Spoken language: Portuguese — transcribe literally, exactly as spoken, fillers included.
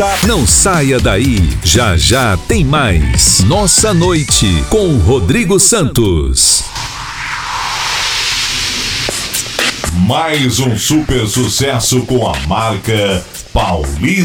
Não saia daí, já já tem mais. Nossa Noite com o Rodrigo Santos. Mais um super sucesso com a marca Paulista.